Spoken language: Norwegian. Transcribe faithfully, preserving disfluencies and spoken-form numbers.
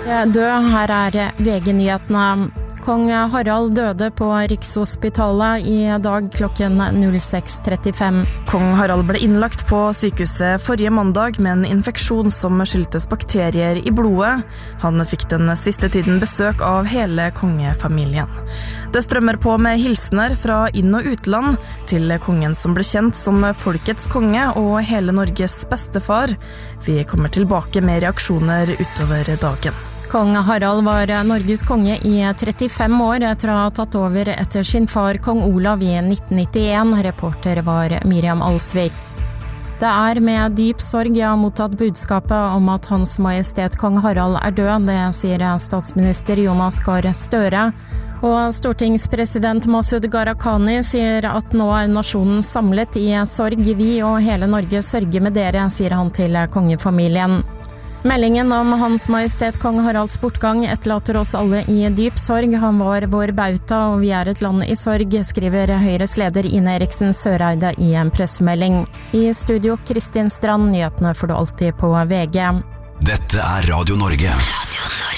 Død, her er V G-nyhetene. Kong Harald døde på Rikshospitalet i dag klokken null seks trettifem. Kong Harald ble innlagt på sykehuset forrige mandag med en infeksjon som skyldtes bakterier i blodet. Han fikk den siste tiden besøk av hele kongefamilien. Det strømmer på med hilsener fra inn- og utland til kongen som ble kjent som folkets konge og hele Norges bestefar. Vi kommer tilbake med reaksjoner utover dagen. Kong Harald var Norges konge i trettifem år etter å ha tatt over etter sin far kong Olav i nitten nittien. Reporter var Miriam Alsvik. Det er med dyp sorg jeg har mottatt budskapet om at Hans Majestet kong Harald er død, det sier statsminister Jonas Gahr Støre. Og stortingspresident Masud Gharahkhani sier at nå er nasjonen samlet i sorg. Vi og hele Norge sørger med dere, sier han til kongefamilien. Meldingen om Hans Majestet kong Haralds bortgang etterlater oss alle i dyp sorg. Han var vår bauta, og vi er et land i sorg, skriver Høyres leder Ine Eriksen Søreide i en pressemelding. I studio Kristin Strand, nyhetene får du alltid på V G. Dette er Radio Norge. Radio Norge.